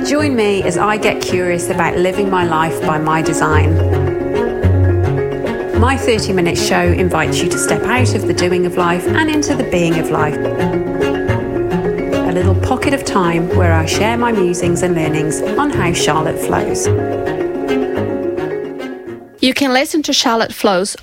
Join me as I get curious about living my life by my design. My 30-minute show invites you to step out of the doing of life and into the being of life. A little pocket of time where I share my musings and learnings on how Charlotte flows. You can listen to Charlotte Flows